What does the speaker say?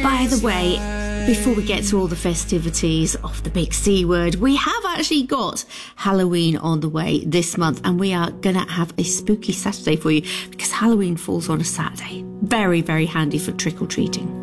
By the way, before we get to all the festivities of the big C word, we have actually got Halloween on the way this month, and we are going to have a spooky Saturday for you because Halloween falls on a Saturday. Very, very handy for trick-or-treating.